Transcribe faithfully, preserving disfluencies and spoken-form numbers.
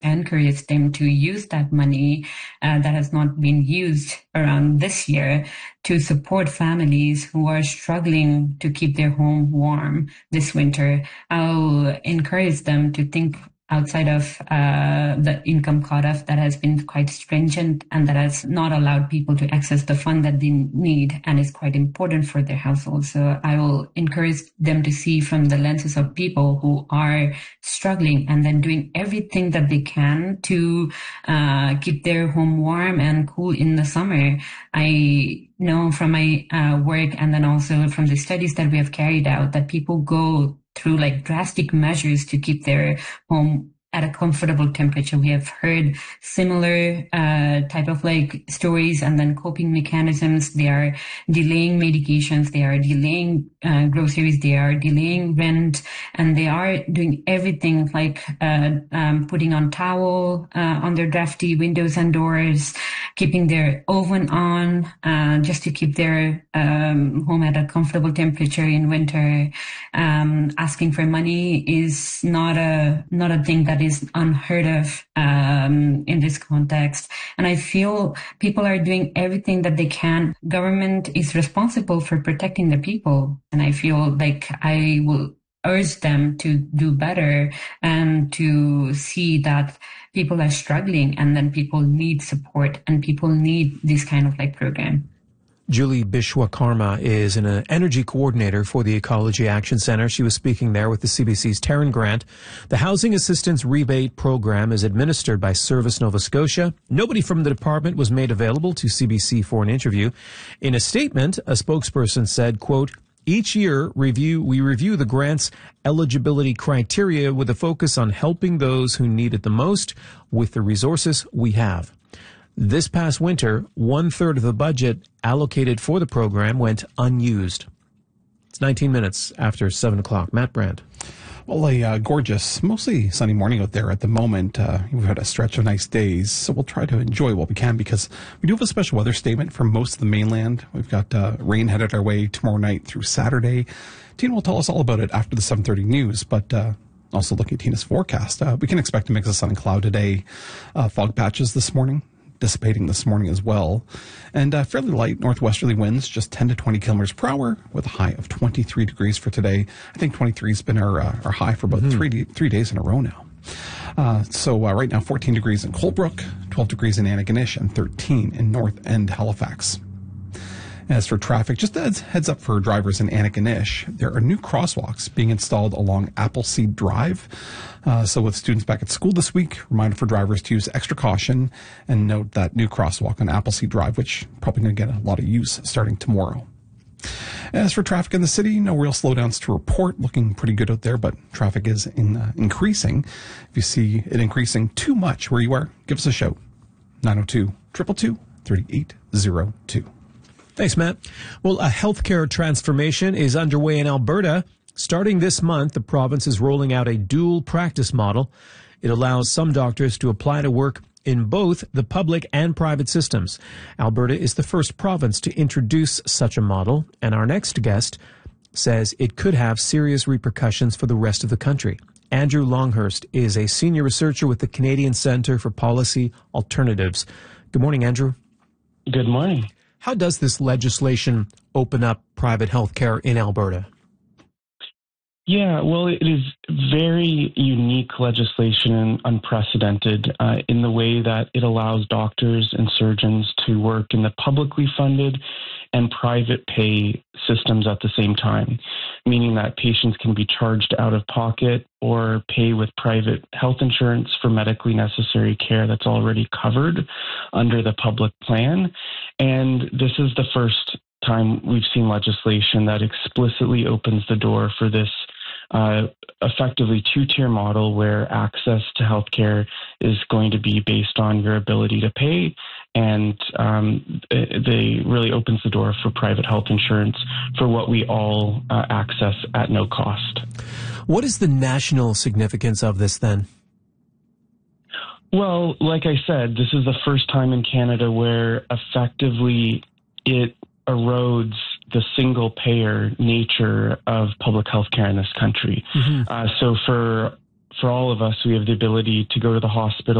encourage them to use that money uh, that has not been used around this year to support families who are struggling to keep their home warm this winter. I'll encourage them to think outside of uh, the income cutoff that has been quite stringent and that has not allowed people to access the fund that they need and is quite important for their household. So I will encourage them to see from the lenses of people who are struggling and then doing everything that they can to uh, keep their home warm and cool in the summer. I know from my uh, work and then also from the studies that we have carried out that people go through like drastic measures to keep their home at a comfortable temperature. We have heard similar uh, type of like stories and then coping mechanisms. They are delaying medications, they are delaying uh, groceries, they are delaying rent, and they are doing everything like uh, um, putting on towel uh, on their drafty windows and doors, keeping their oven on uh, just to keep their um, home at a comfortable temperature in winter. Um, asking for money is not a not a thing that is unheard of um, in this context. And I feel people are doing everything that they can. Government is responsible for protecting the people. And I feel like I will urge them to do better and to see that people are struggling and then people need support and people need this kind of like program. Julie Bishwakarma is an uh, energy coordinator for the Ecology Action Center. She was speaking there with the C B C's Taryn Grant. The Housing Assistance Rebate Program is administered by Service Nova Scotia. Nobody from the department was made available to C B C for an interview. In a statement, a spokesperson said, quote, each year review we review the grant's eligibility criteria with a focus on helping those who need it the most with the resources we have. This past winter, one-third of the budget allocated for the program went unused. It's nineteen minutes after seven o'clock. Matt Brandt. Well, a uh, gorgeous, mostly sunny morning out there at the moment. Uh, we've had a stretch of nice days, so we'll try to enjoy what we can because we do have a special weather statement for most of the mainland. We've got uh, rain headed our way tomorrow night through Saturday. Tina will tell us all about it after the seven thirty news, but uh, also looking at Tina's forecast, uh, we can expect a mix of sun and cloud today. Uh, fog patches this morning, dissipating this morning as well, and uh, fairly light northwesterly winds, just ten to twenty kilometers per hour, with a high of twenty-three degrees for today. I think twenty-three has been our uh, our high for about mm-hmm. three three days in a row now. Uh, so uh, right now, fourteen degrees in Colebrook, twelve degrees in Antigonish, and thirteen in North End Halifax. As for traffic, just as heads up for drivers in Antigonish, there are new crosswalks being installed along Appleseed Drive. Uh, so with students back at school this week, reminder for drivers to use extra caution and note that new crosswalk on Appleseed Drive, which probably going to get a lot of use starting tomorrow. As for traffic in the city, no real slowdowns to report. Looking pretty good out there, but traffic is in, uh, increasing. If you see it increasing too much where you are, give us a shout. nine oh two, two two two, three eight oh two. Thanks, Matt. Well, a healthcare transformation is underway in Alberta. Starting this month, the province is rolling out a dual practice model. It allows some doctors to apply to work in both the public and private systems. Alberta is the first province to introduce such a model, and our next guest says it could have serious repercussions for the rest of the country. Andrew Longhurst is a senior researcher with the Canadian Centre for Policy Alternatives. Good morning, Andrew. Good morning. How does this legislation open up private health care in Alberta? Yeah, well, it is very unique legislation and unprecedented uh, in the way that it allows doctors and surgeons to work in the publicly funded and private pay systems at the same time, meaning that patients can be charged out of pocket or pay with private health insurance for medically necessary care that's already covered under the public plan. And this is the first time we've seen legislation that explicitly opens the door for this uh, effectively two-tier model where access to healthcare is going to be based on your ability to pay, and um, they really opens the door for private health insurance for what we all uh, access at no cost. What is the national significance of this then? Well, like I said, this is the first time in Canada where effectively it erodes the single-payer nature of public health care in this country. Mm-hmm. Uh, so for for all of us, we have the ability to go to the hospital